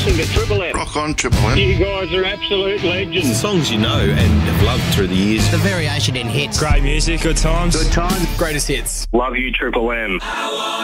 listening to Triple M. Rock on, Triple M. You guys are absolute legends. Songs you know and have loved through the years. The variation in hits. Great music, good times. Good times. Greatest hits. Love you, Triple M.